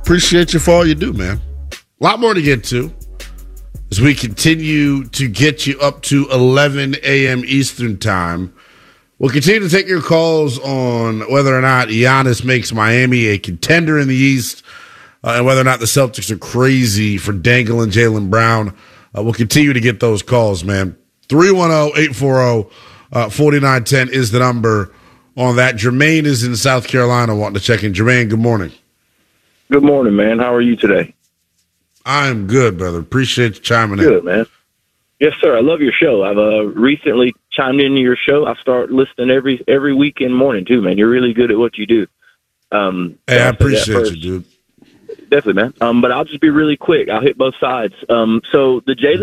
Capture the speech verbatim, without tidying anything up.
appreciate you for all you do, man. A lot more to get to as we continue to get you up to eleven a.m. Eastern time. We'll continue to take your calls on whether or not Giannis makes Miami a contender in the East uh, and whether or not the Celtics are crazy for dangling Jaylen Brown. Uh, we'll continue to get those calls, man. three one zero, eight four zero, four nine one zero is the number on that. Jermaine is in South Carolina wanting to check in. Jermaine, good morning. Good morning, man. How are you today? I'm good, brother. Appreciate you chiming good, in. Good, man. Yes, sir. I love your show. I've uh, recently chimed into your show. I start listening every every weekend morning, too, man. You're really good at what you do. Um, hey, I appreciate you, dude. Definitely, man. Um, but I'll just be really quick. I'll hit both sides. Um, so the Jaylen